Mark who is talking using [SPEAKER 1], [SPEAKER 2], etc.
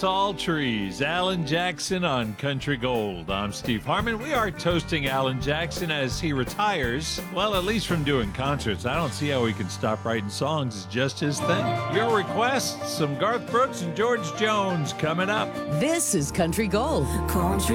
[SPEAKER 1] Tall Trees, Alan Jackson on Country Gold. I'm Steve Harmon. We are toasting Alan Jackson as he retires. Well, at least from doing concerts. I don't see how he can stop writing songs. It's just his thing. Your requests, some Garth Brooks and George Jones coming up.
[SPEAKER 2] This is Country Gold.